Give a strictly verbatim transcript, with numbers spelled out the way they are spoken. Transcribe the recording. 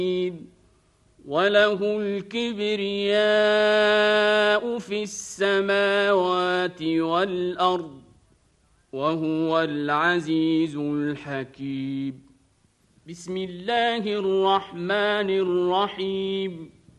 وله الكبرياء في السماوات والأرض وهو العزيز الحكيم. بسم الله الرحمن الرحيم.